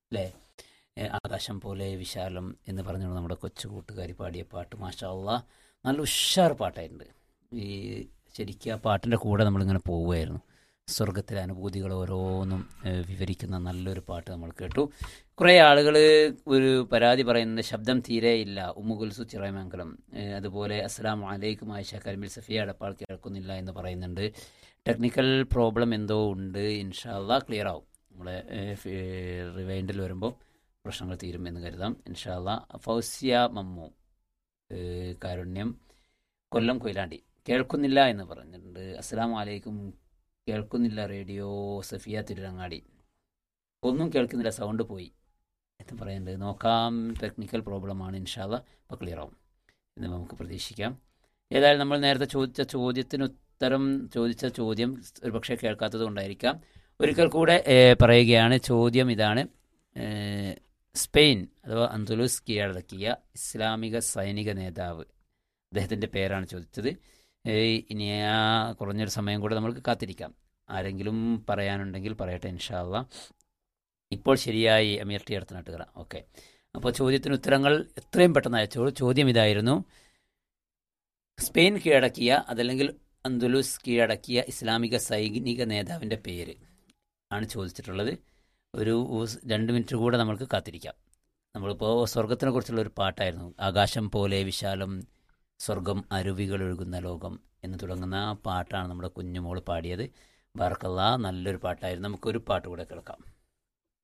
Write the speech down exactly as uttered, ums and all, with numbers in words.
അല്ലേ? ഏ, ആകാശം പോലെ വിശാലം എന്ന് പറഞ്ഞുകൊണ്ട് നമ്മുടെ കൊച്ചു കൂട്ടുകാരി പാടിയ പാട്ട് മാഷാ അള്ളാ നല്ല ഉഷാർ പാട്ടായിട്ടുണ്ട്. ഈ ശരിക്കും ആ പാട്ടിൻ്റെ കൂടെ നമ്മളിങ്ങനെ പോവുമായിരുന്നു. സ്വർഗത്തിലെ അനുഭൂതികൾ ഓരോന്നും ഏ, വിവരിക്കുന്ന നല്ലൊരു പാട്ട് നമ്മൾ കേട്ടു. കുറേ ആളുകൾ ഒരു പരാതി പറയുന്നത് ശബ്ദം തീരെ ഇല്ല. ഉമ്മുകുൽസു ചിറയമംഗലം, ഏ, അതുപോലെ അസ്സലാമു അലൈക്കും ആയിഷ കരിമിൽ സഫിയ അടപ്പാൾ കേൾക്കുന്നില്ല എന്ന് പറയുന്നുണ്ട്. ടെക്നിക്കൽ പ്രോബ്ലം എന്തോ ഉണ്ട്. ഇൻഷാ അള്ളാ ക്ലിയർ ആവും. നമ്മളെ റിവൈൻഡിൽ വരുമ്പോൾ പ്രശ്നങ്ങൾ തീരും എന്ന് കരുതാം ഇൻഷാ അള്ളാ. ഫൗസിയ മമ്മു, ഏഹ് കാരുണ്യം, കൊല്ലം കൊയിലാണ്ടി കേൾക്കുന്നില്ല എന്ന് പറഞ്ഞിട്ടുണ്ട്. അസ്സലാമു അലൈക്കും, കേൾക്കുന്നില്ല റേഡിയോ സഫിയ തിരുരങ്ങാടി, ഒന്നും കേൾക്കുന്നില്ല, സൗണ്ട് പോയി എന്ന് പറയുന്നുണ്ട്. നോക്കാം, ടെക്നിക്കൽ പ്രോബ്ലമാണ്. ഇൻഷാ അള്ളാ ഇപ്പോൾ ക്ലിയർ ആവും എന്ന് നമുക്ക് പ്രതീക്ഷിക്കാം. ഏതായാലും നമ്മൾ നേരത്തെ ചോദിച്ച ചോദ്യത്തിന് ഉത്തരം ചോദിച്ച ചോദ്യം ഒരു പക്ഷേ കേൾക്കാത്തത് കൊണ്ടായിരിക്കാം. ഒരിക്കൽ കൂടെ ഏഹ്, പറയുകയാണ്. ചോദ്യം ഇതാണ്. ഏഹ്, സ്പെയിൻ അഥവാ അന്തുലൂസ് കീഴടക്കിയ ഇസ്ലാമിക സൈനിക നേതാവ്, അദ്ദേഹത്തിൻ്റെ പേരാണ് ചോദിച്ചത്. ഏയ് ഇനി ആ കുറഞ്ഞൊരു സമയം കൂടെ നമ്മൾക്ക് കാത്തിരിക്കാം. ആരെങ്കിലും പറയാനുണ്ടെങ്കിൽ പറയട്ടെ ഇൻഷാ അള്ളാ. ഇപ്പോൾ ശരിയായി അമീർ ടി അടുത്ത നാട്ടുകര. ഓക്കെ, അപ്പോൾ ചോദ്യത്തിന് ഉത്തരങ്ങൾ എത്രയും പെട്ടെന്ന് അയച്ചോളൂ. ചോദ്യം ഇതായിരുന്നു: സ്പെയിൻ കീഴടക്കിയ അതല്ലെങ്കിൽ അന്തുലൂസ് കീഴടക്കിയ ഇസ്ലാമിക സൈനിക നേതാവിൻ്റെ പേര് ആണ് ചോദിച്ചിട്ടുള്ളത്. ഒരു സ് രണ്ട് മിനിറ്റ് കൂടെ നമ്മൾക്ക് കാത്തിരിക്കാം. നമ്മളിപ്പോൾ സ്വർഗത്തിനെ കുറിച്ചുള്ള ഒരു പാട്ടായിരുന്നു. ആകാശം പോലെ വിശാലം, സ്വർഗം അരുവികൾ ഒഴുകുന്ന ലോകം എന്ന് തുടങ്ങുന്ന ആ പാട്ടാണ് നമ്മുടെ കുഞ്ഞുമോൾ പാടിയത്. ബാറക്കല്ലാ, നല്ലൊരു പാട്ടായിരുന്നു. നമുക്കൊരു പാട്ട് കൂടെ കേൾക്കാം.